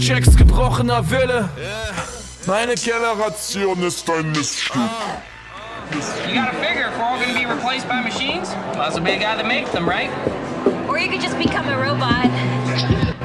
Jacks gebrochener Wille. Meine Generation ist ein Miststück. You gotta figure if we're all gonna be replaced by machines, might as well be a guy that makes them, right? Or you could just become a robot.